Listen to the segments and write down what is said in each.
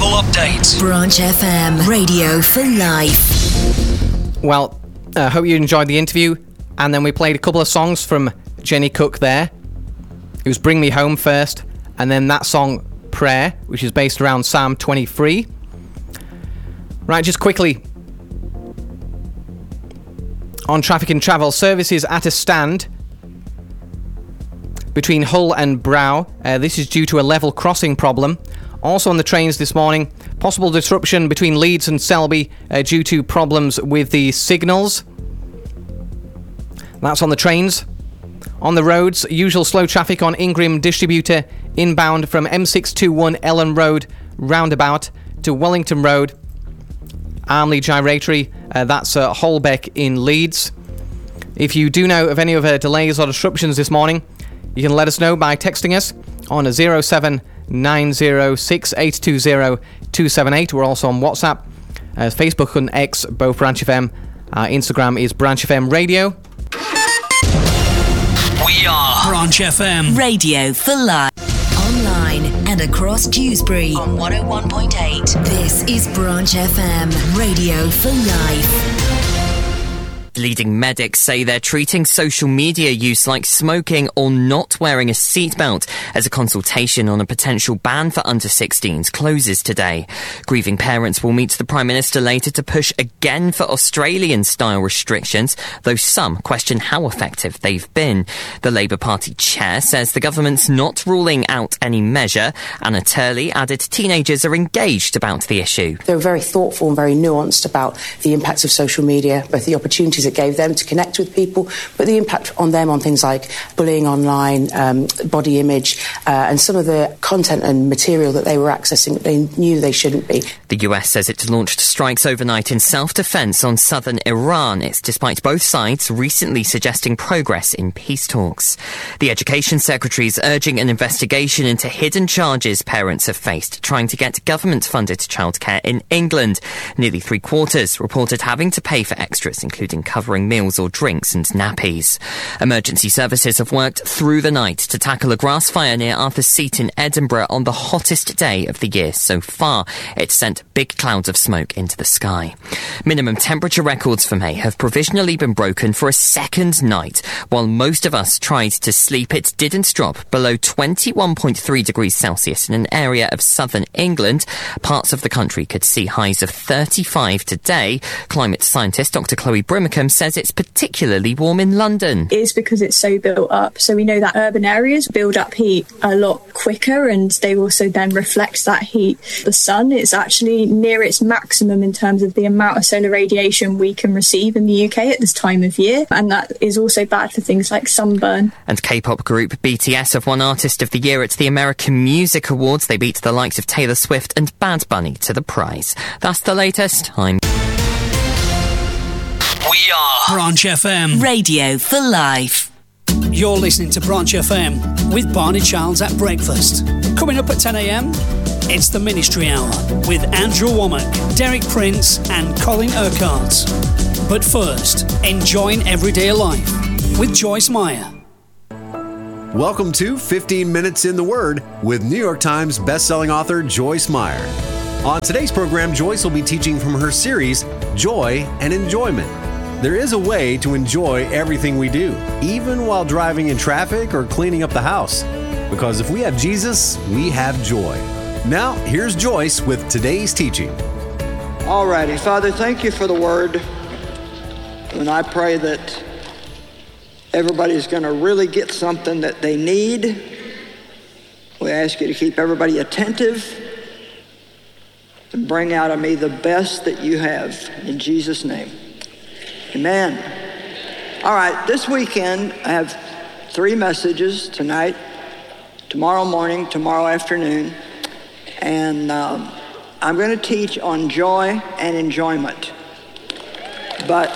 travel update. Branch FM, radio for life. Well, I hope you enjoyed the interview. And then we played a couple of songs from Jenny Cook there. It was Bring Me Home first, and then that song, Prayer, which is based around Psalm 23. Right, just quickly. On traffic and travel, services at a stand between Hull and Brow. This is due to a level crossing problem. Also on the trains this morning, possible disruption between Leeds and Selby due to problems with the signals. That's on the trains. On the roads, usual slow traffic on Ingram Distributor inbound from M621 Ellen Road roundabout to Wellington Road. Armley Gyratory, that's Holbeck in Leeds. If you do know of any other delays or disruptions this morning, you can let us know by texting us on 07906820278. We're also on WhatsApp, Facebook and X, both Branch FM. Instagram is Branch FM Radio. We are Branch FM, radio for life. Online and across Dewsbury on 101.8. This is Branch FM, radio for life. Leading medics say they're treating social media use like smoking or not wearing a seatbelt as a consultation on a potential ban for under-16s closes today. Grieving parents will meet the Prime Minister later to push again for Australian-style restrictions, though some question how effective they've been. The Labour Party chair says the government's not ruling out any measure. Anna Turley added teenagers are engaged about the issue. They were very thoughtful and very nuanced about the impacts of social media, both the opportunities it gave them to connect with people, but the impact on them on things like bullying online, body image, and some of the content and material that they were accessing that they knew they shouldn't be. The US says it launched strikes overnight in self-defense on southern Iran. It's despite both sides recently suggesting progress in peace talks. The Education Secretary is urging an investigation into hidden charges parents have faced trying to get government-funded childcare in England. Nearly three-quarters reported having to pay for extras, including covering meals or drinks and nappies. Emergency services have worked through the night to tackle a grass fire near Arthur's Seat in Edinburgh on the hottest day of the year so far. It sent big clouds of smoke into the sky. Minimum temperature records for May have provisionally been broken for a second night. While most of us tried to sleep, it didn't drop below 21.3 degrees Celsius in an area of southern England. Parts of the country could see highs of 35 today. Climate scientist Dr. Chloe Brimacombe says it's particularly warm in London. It is because it's so built up. So we know that urban areas build up heat a lot quicker and they also then reflect that heat. The sun is actually near its maximum in terms of the amount of solar radiation we can receive in the UK at this time of year. And that is also bad for things like sunburn. And K-pop group BTS have won Artist of the Year at the American Music Awards. They beat the likes of Taylor Swift and Bad Bunny to the prize. That's the latest. We are Branch FM, Radio for life. You're listening to Branch FM with Barney Childs at breakfast. Coming up at 10 a.m, it's the Ministry Hour with Andrew Womack, Derek Prince and Colin Urquhart. But first, enjoying everyday life with Joyce Meyer. Welcome to 15 Minutes in the Word with New York Times bestselling author Joyce Meyer. On today's program, Joyce will be teaching from her series, Joy and Enjoyment. There is a way to enjoy everything we do, even while driving in traffic or cleaning up the house. Because if we have Jesus, we have joy. Now, here's Joyce with today's teaching. Alrighty, Father, thank you for the word. And I pray that everybody's going to really get something that they need. We ask you to keep everybody attentive and bring out of me the best that you have. In Jesus' name. Amen. All right, this weekend I have 3 messages: tonight, tomorrow morning, tomorrow afternoon, and I'm going to teach on joy and enjoyment. But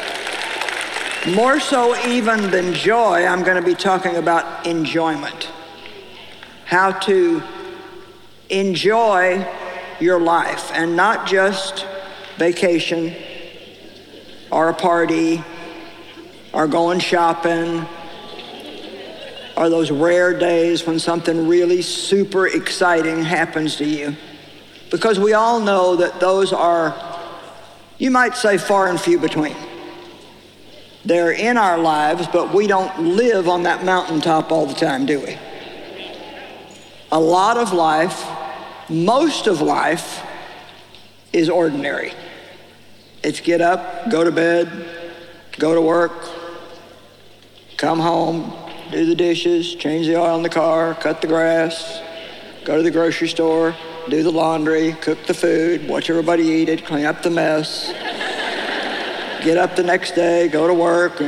more so even than joy, I'm going to be talking about enjoyment. How to enjoy your life, and not just vacation or a party or going shopping or those rare days when something really super exciting happens to you. because we all know that those are, you might say, far and few between. They're in our lives, but we don't live on that mountaintop all the time, do we? A lot of life, most of life, is ordinary. It's get up, go to bed, go to work, come home, do the dishes, change the oil in the car, cut the grass, go to the grocery store, do the laundry, cook the food, watch everybody eat it, clean up the mess, get up the next day, go to work.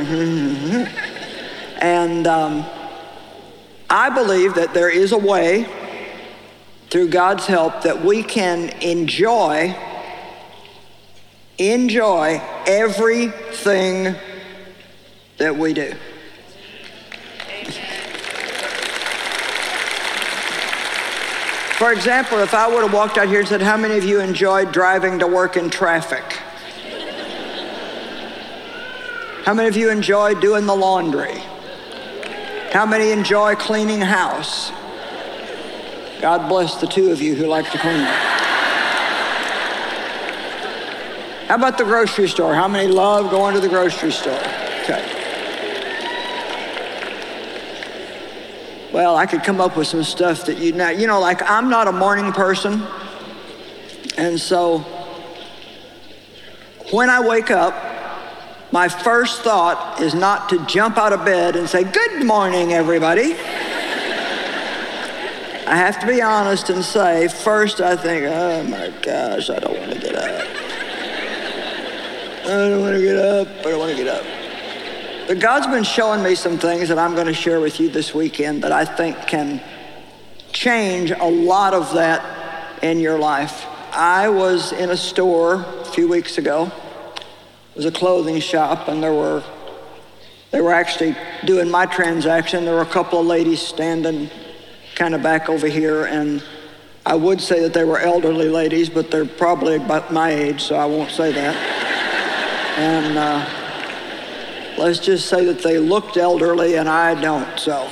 And I believe that there is a way, through God's help, that we can enjoy everything that we do. For example, if I would have walked out here and said, how many of you enjoyed driving to work in traffic? How many of you enjoy doing the laundry? How many enjoy cleaning house? God bless the two of you who like to clean. How about the grocery store? How many love going to the grocery store? Okay. Well, I could come up with some stuff that like I'm not a morning person. And so when I wake up, my first thought is not to jump out of bed and say, good morning, everybody. I have to be honest and say, first I think, oh my gosh, I don't want to get up. I don't want to get up. I don't want to get up. But God's been showing me some things that I'm going to share with you this weekend that I think can change a lot of that in your life. I was in a store a few weeks ago. It was a clothing shop, and they were actually doing my transaction. There were a couple of ladies standing kind of back over here, and I would say that they were elderly ladies, but they're probably about my age, so I won't say that. And let's just say that they looked elderly, and I don't, so.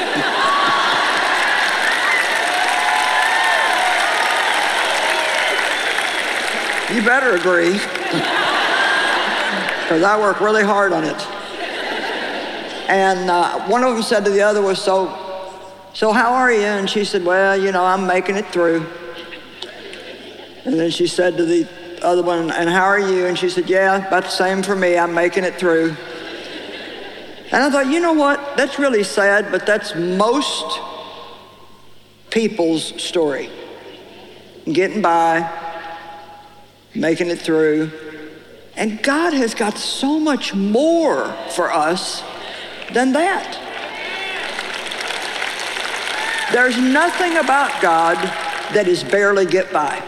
You better agree, because I work really hard on it. And one of them said to the other was, so how are you? And she said, well, I'm making it through. And then she said to the other one, and how are you? And she said, yeah, about the same for me. I'm making it through. And I thought, you know what? That's really sad, but that's most people's story. Getting by, making it through. And God has got so much more for us than that. There's nothing about God that is barely get by.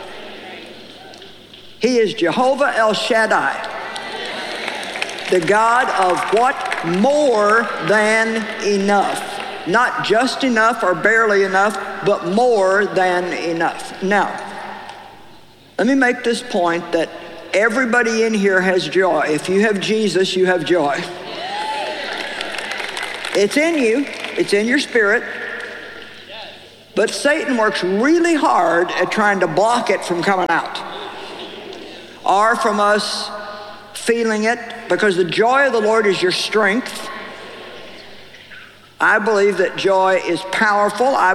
He is Jehovah El Shaddai, the God of what? More than enough. Not just enough or barely enough, but more than enough. Now, let me make this point that everybody in here has joy. If you have Jesus, you have joy. It's in you. It's in your spirit. But Satan works really hard at trying to block it from coming out, or from us feeling it, because the joy of the Lord is your strength. I believe that joy is powerful. I